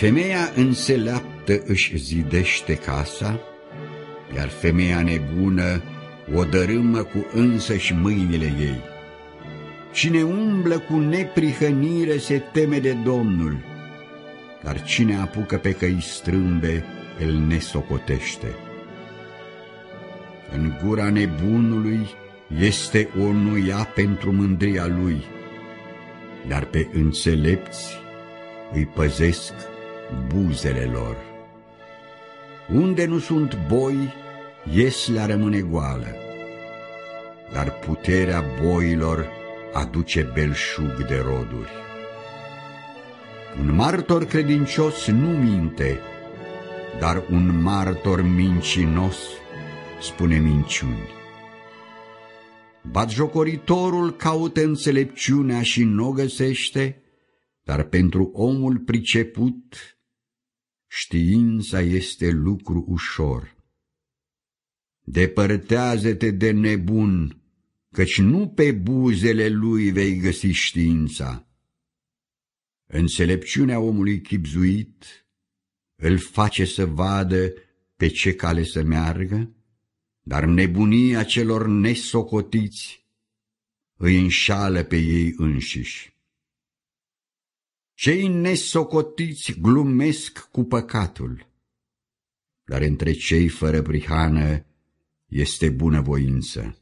Femeia înțeleaptă își zidește casa, iar femeia nebună o dărâmă cu însăși mâinile ei. Cine umblă cu neprihănire se teme de Domnul, dar cine apucă pe căi strâmbe îl nesocotește. În gura nebunului este o nuia pentru mândria lui, dar pe înțelepți îi păzesc buzele lor. Unde nu sunt boi, ieslea rămâne goală, dar puterea boilor aduce belșug de roduri. Un martor credincios nu minte, dar un martor mincinos spune minciuni. Batjocoritorul caută înțelepciunea și n-o găsește, dar pentru omul priceput știința este lucru ușor. Depărtează-te de nebun, căci nu pe buzele lui vei găsi știința. Înțelepciunea omului chibzuit îl face să vadă pe ce cale să meargă, dar nebunia celor nesocotiți îi înșală pe ei înșiși. Cei nesocotiți glumesc cu păcatul, dar între cei fără prihană este bunăvoință.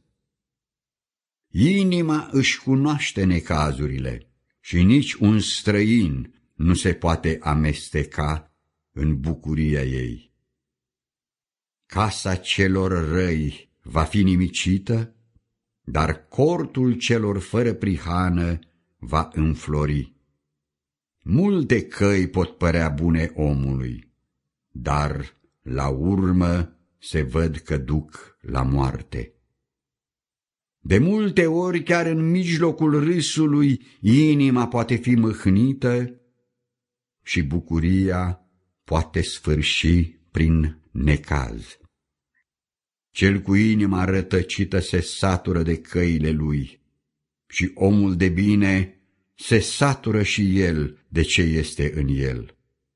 Inima își cunoaște necazurile și nici un străin nu se poate amesteca în bucuria ei. Casa celor răi va fi nimicită, dar cortul celor fără prihană va înflori. Multe căi pot părea bune omului, dar la urmă se văd că duc la moarte. De multe ori, chiar în mijlocul râsului, inima poate fi mâhnită și bucuria poate sfârși prin necaz. Cel cu inima rătăcită se satură de căile lui și omul de bine se satură și el de ce este în el.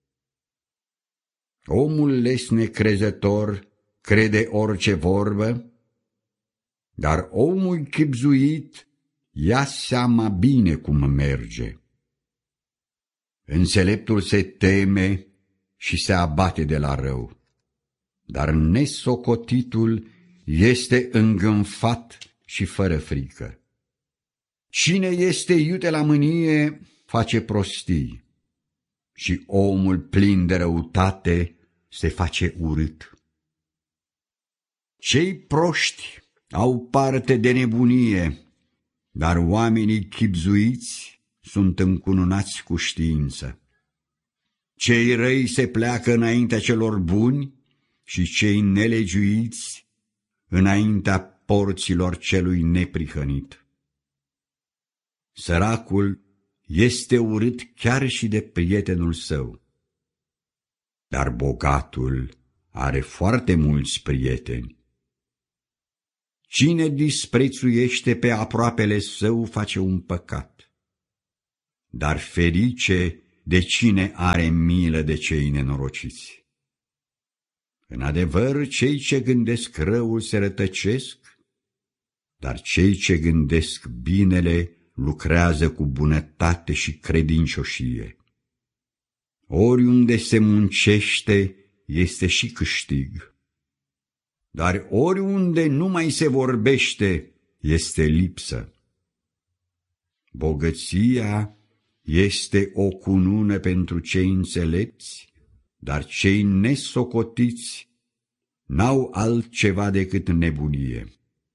Omul lesne crezător crede orice vorbă, dar omul chibzuit ia seama bine cum merge. Înțeleptul se teme și se abate de la rău, dar nesocotitul este îngânfat și fără frică. Cine este iute la mânie face prostii și omul plin de răutate se face urât. Cei proști au parte de nebunie, dar oamenii chibzuiți sunt încununați cu știință. Cei răi se pleacă înaintea celor buni și cei nelegiuiți înaintea porților celui neprihănit. Săracul este urât chiar și de prietenul său, dar bogatul are foarte mulți prieteni. Cine disprețuiește pe aproapele său face un păcat, dar ferice de cine are milă de cei nenorociți. În adevăr, cei ce gândesc răul se rătăcesc, dar cei ce gândesc binele lucrează cu bunătate și credincioșie. Oriunde se muncește este și câștig, dar oriunde nu mai se vorbește este lipsă. Bogăția este o cunună pentru cei înțelepți, dar cei nesocotiți n-au altceva decât nebunie.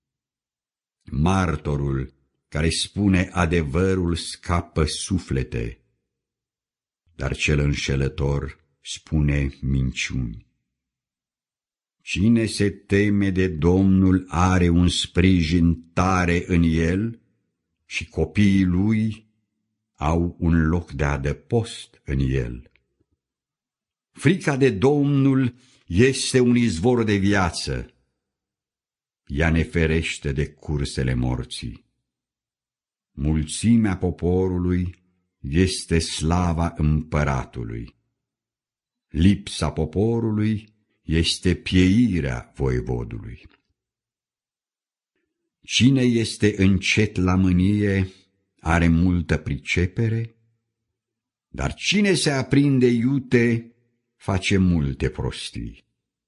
Martorul care spune adevărul scapă suflete, dar cel înșelător spune minciuni. Cine se teme de Domnul are un sprijin tare în el și copiii lui au un loc de adăpost în el. Frica de Domnul este un izvor de viață, ea ne ferește de cursele morții. Mulțimea poporului este slava împăratului, lipsa poporului este pieirea voievodului. Cine este încet la mânie are multă pricepere, dar cine se aprinde iute face multe prostii.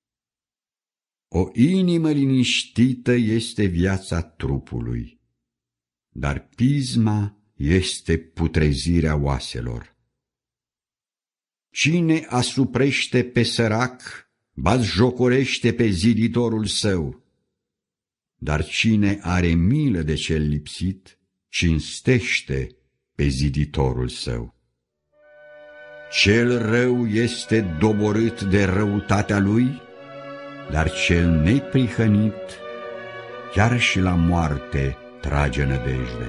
O inimă liniștită este viața trupului, dar pisma este putrezirea oaselor. Cine asuprește pe sărac, batjocorește pe ziditorul său, dar cine are milă de cel lipsit, cinstește pe ziditorul său. Cel rău este doborât de răutatea lui, dar cel neprihănit chiar și la moarte trage nădejde.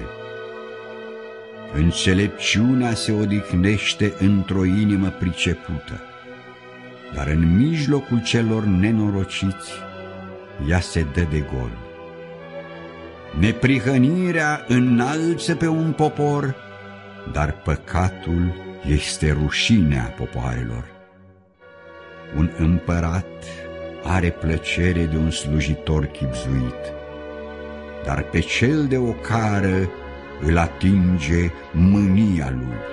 Înțelepciunea se odihnește într-o inimă pricepută, dar în mijlocul celor nenorociți ea se dă de gol. Neprihănirea înalță pe un popor, dar păcatul este rușinea popoarelor. Un împărat are plăcere de un slujitor chibzuit, dar pe cel de ocară îl atinge mânia lui.